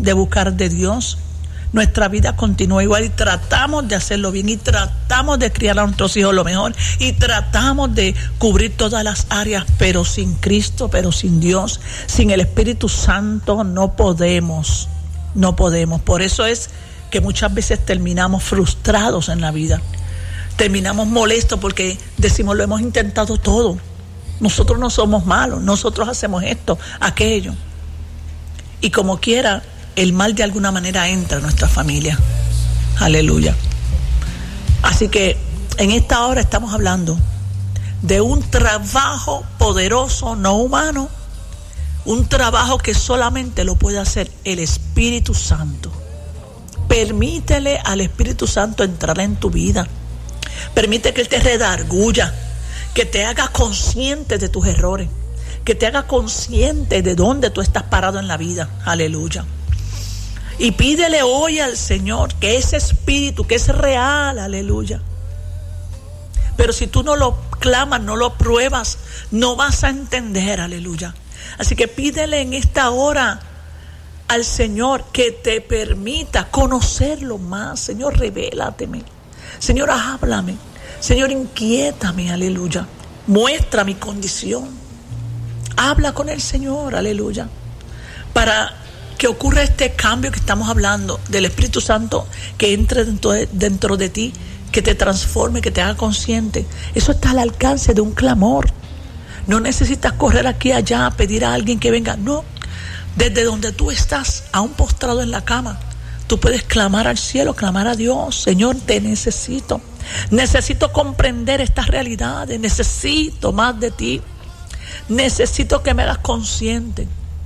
de buscar de Dios, nuestra vida continúa igual y tratamos de hacerlo bien y tratamos de criar a nuestros hijos lo mejor y tratamos de cubrir todas las áreas, pero sin Cristo, pero sin Dios, sin el Espíritu Santo no podemos. Por eso es que muchas veces terminamos frustrados en la vida, terminamos molestos porque decimos lo hemos intentado todo, nosotros no somos malos, nosotros hacemos esto, aquello, y como quiera el mal de alguna manera entra a nuestra familia. Aleluya. Así que en esta hora estamos hablando de un trabajo poderoso, no humano, un trabajo que solamente lo puede hacer el Espíritu Santo. Permítele al Espíritu Santo entrar en tu vida. Permite que Él te redarguya, que te haga consciente de tus errores, que te haga consciente de dónde tú estás parado en la vida. Aleluya. Y pídele hoy al Señor que ese espíritu, que es real, aleluya. Pero si tú no lo clamas, no lo pruebas, no vas a entender, aleluya. Así que pídele en esta hora al Señor que te permita conocerlo más. Señor, revélateme. Señor, háblame. Señor, inquiétame, aleluya. Muestra mi condición. Habla con el Señor, aleluya. Para que ocurra este cambio que estamos hablando del Espíritu Santo, que entre dentro de ti, que te transforme, que te haga consciente. Eso está al alcance de un clamor. No necesitas correr aquí y allá a pedir a alguien que venga. No, desde donde tú estás, aún postrado en la cama, tú puedes clamar al cielo, clamar a Dios. Señor, te necesito. Necesito comprender estas realidades. Necesito más de ti. Necesito que me hagas consciente.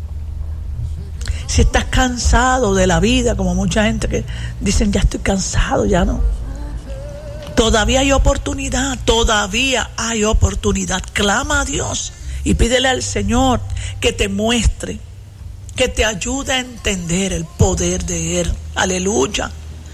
Si estás cansado de la vida, como mucha gente que dicen ya estoy cansado, ya no. Todavía hay oportunidad, Clama a Dios y pídele al Señor que te muestre, que te ayude a entender el poder de Él. Aleluya.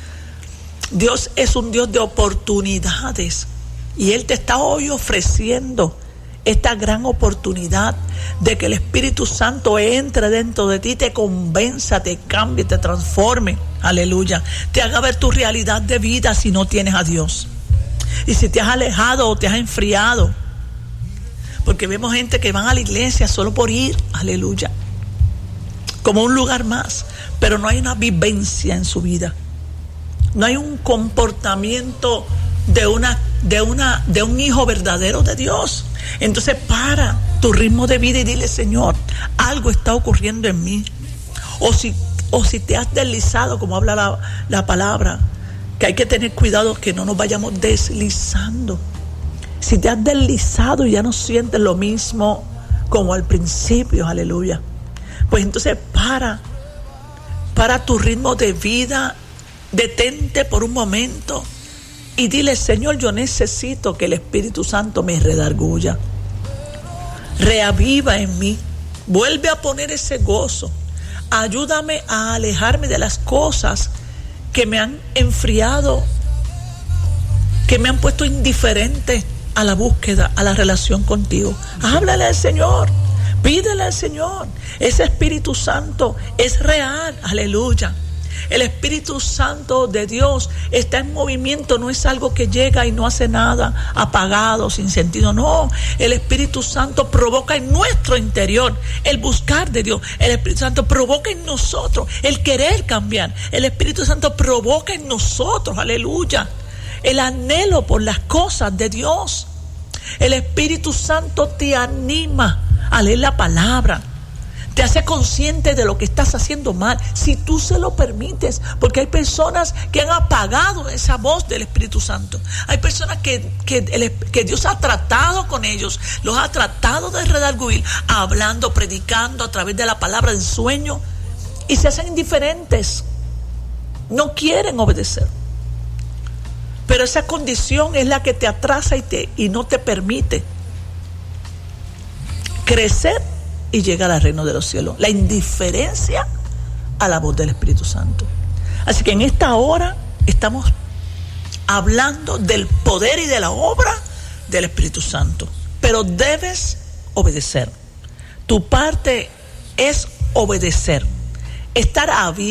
Dios es un Dios de oportunidades y Él te está hoy ofreciendo esta gran oportunidad de que el Espíritu Santo entre dentro de ti, te convenza, te cambie, te transforme, aleluya, te haga ver tu realidad de vida si no tienes a Dios. Y si te has alejado o te has enfriado, porque vemos gente que van a la iglesia solo por ir, aleluya, como un lugar más, pero no hay una vivencia en su vida, no hay un comportamiento de un hijo verdadero de Dios. Entonces para tu ritmo de vida y dile: Señor, algo está ocurriendo en mí. O si te has deslizado, como habla la palabra, que hay que tener cuidado que no nos vayamos deslizando. Si te has deslizado y ya no sientes lo mismo como al principio, aleluya, pues entonces para tu ritmo de vida, detente por un momento y dile: Señor, yo necesito que el Espíritu Santo me redarguya, reaviva en mí, vuelve a poner ese gozo, ayúdame a alejarme de las cosas que me han enfriado, que me han puesto indiferente a la búsqueda, a la relación contigo. Háblale al Señor, pídele al Señor. Ese Espíritu Santo es real, aleluya. El Espíritu Santo de Dios está en movimiento, no es algo que llega y no hace nada, apagado, sin sentido. No, el Espíritu Santo provoca en nuestro interior el buscar de Dios. El Espíritu Santo provoca en nosotros el querer cambiar. El Espíritu Santo provoca en nosotros, aleluya, el anhelo por las cosas de Dios. El Espíritu Santo te anima a leer la palabra, te hace consciente de lo que estás haciendo mal, si tú se lo permites, porque hay personas que han apagado esa voz del Espíritu Santo. Hay personas que Dios ha tratado con ellos, los ha tratado de redarguir, hablando, predicando a través de la palabra en sueño, y se hacen indiferentes, no quieren obedecer. Pero esa condición es la que te atrasa y no te permite crecer y llegar al reino de los cielos. La indiferencia a la voz del Espíritu Santo. Así que en esta hora estamos hablando del poder y de la obra del Espíritu Santo. Pero debes obedecer. Tu parte es obedecer. Estar abierto.